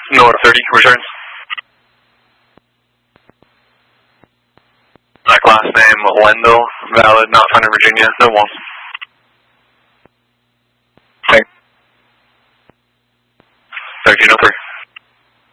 Nora 30, returns. Black last name, Wendell, valid, not found in Virginia, no one. Thanks. 1303.